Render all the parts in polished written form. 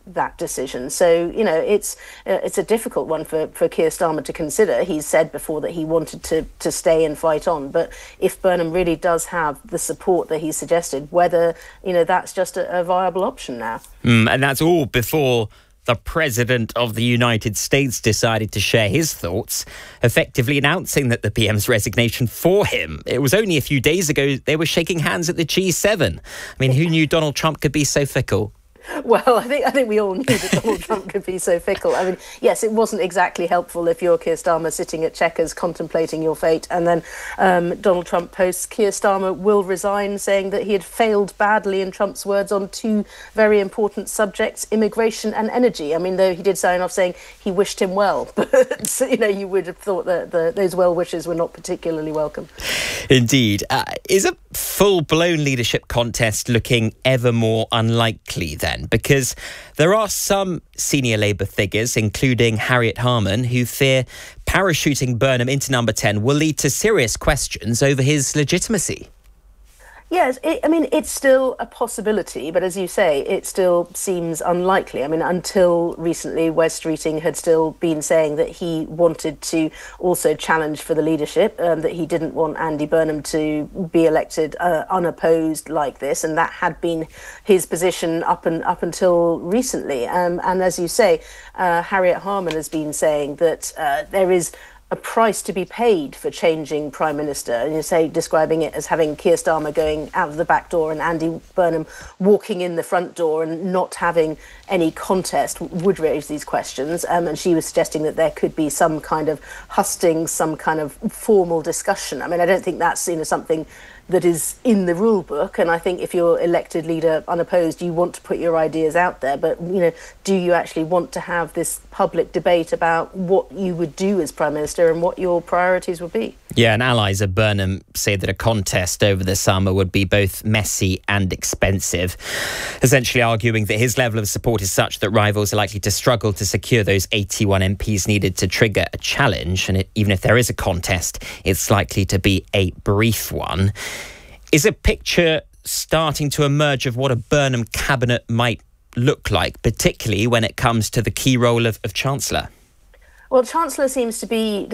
that decision. So, it's a difficult one for Keir Starmer to consider. He's said before that he wanted to stay and fight on. But if Burnham really does have the support that he suggested, whether, that's just a viable option now. And that's all before the President of the United States decided to share his thoughts, effectively announcing that the PM's resignation for him. It was only a few days ago they were shaking hands at the G7. I mean, who knew Donald Trump could be so fickle? Well, I think we all knew that Donald Trump could be so fickle. I mean, yes, it wasn't exactly helpful if you're Keir Starmer sitting at Chequers contemplating your fate, and then Donald Trump posts Keir Starmer will resign, saying that he had failed badly, in Trump's words, on two very important subjects, immigration and energy. I mean, though he did sign off saying he wished him well, but you would have thought that those well wishes were not particularly welcome. Indeed. Is a full-blown leadership contest looking ever more unlikely then? Because there are some senior Labour figures, including Harriet Harman, who fear parachuting Burnham into number 10 will lead to serious questions over his legitimacy. Yes, it's still a possibility, but as you say, it still seems unlikely. I mean, until recently, Wes Streeting had still been saying that he wanted to also challenge for the leadership, that he didn't want Andy Burnham to be elected unopposed like this, and that had been his position up until recently. And as you say, Harriet Harman has been saying that there is a price to be paid for changing Prime Minister, and describing it as having Keir Starmer going out of the back door and Andy Burnham walking in the front door and not having any contest would raise these questions. And she was suggesting that there could be some kind of hustings, some kind of formal discussion. I mean, I don't think that's something that is in the rule book, and I think if you're elected leader unopposed, you want to put your ideas out there, but do you actually want to have this public debate about what you would do as Prime Minister and what your priorities would be? Yeah, and allies of Burnham say that a contest over the summer would be both messy and expensive, essentially arguing that his level of support is such that rivals are likely to struggle to secure those 81 MPs needed to trigger a challenge, and even if there is a contest, it's likely to be a brief one. Is a picture starting to emerge of what a Burnham cabinet might look like, particularly when it comes to the key role of Chancellor? Well, Chancellor seems to be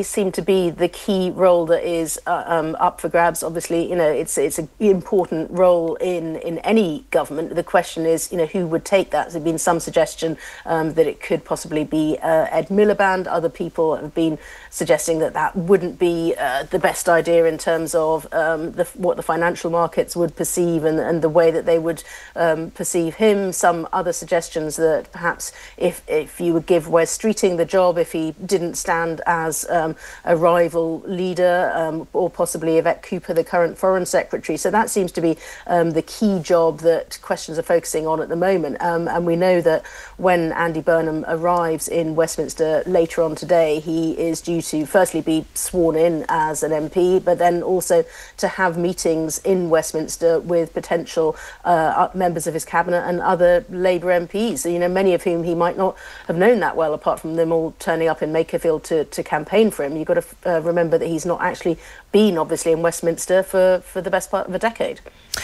the key role that is up for grabs. Obviously, it's an important role in any government. The question is, who would take that? There's been some suggestion that it could possibly be Ed Miliband. Other people have been suggesting that wouldn't be the best idea in terms of what the financial markets would perceive and the way that they would perceive him. Some other suggestions that perhaps if you would give Wes Streeting the job, if he didn't stand as a rival leader, or possibly Yvette Cooper, the current Foreign Secretary. So that seems to be the key job that questions are focusing on at the moment. And we know that when Andy Burnham arrives in Westminster later on today, he is due to firstly be sworn in as an MP, but then also to have meetings in Westminster with potential members of his cabinet and other Labour MPs, many of whom he might not have known that well, apart from them all turning up in Makerfield to campaign for him. You've got to remember that he's not actually been, obviously, in Westminster for the best part of a decade.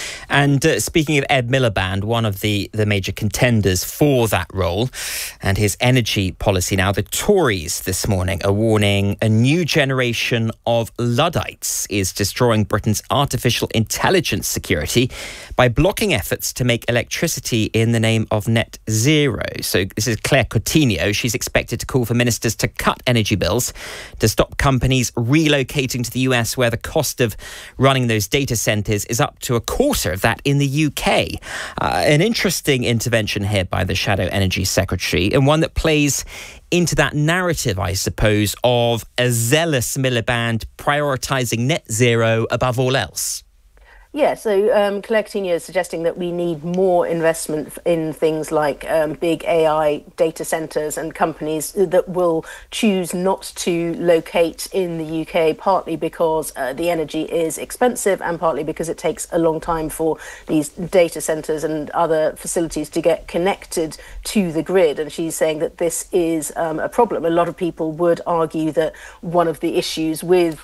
And speaking of Ed Miliband, one of the major contenders for that role and his energy policy now, the Tories this morning are warning a new generation of Luddites is destroying Britain's artificial intelligence security by blocking efforts to make electricity in the name of net zero. So this is Claire Coutinho. She's expected to call for ministers to cut energy bills, to stop companies relocating to the US, where the cost of running those data centres is up to a quarter of that in the UK. An interesting intervention here by the Shadow Energy Secretary, and one that plays into that narrative, I suppose, of a zealous Miliband prioritising net zero above all else. Yeah, so Claire Coutinho is suggesting that we need more investment in things like big AI data centres and companies that will choose not to locate in the UK, partly because the energy is expensive and partly because it takes a long time for these data centres and other facilities to get connected to the grid. And she's saying that this is a problem. A lot of people would argue that one of the issues with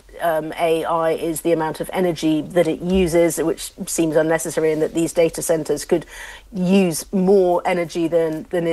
AI is the amount of energy that it uses, which seems unnecessary, and that these data centres could use more energy than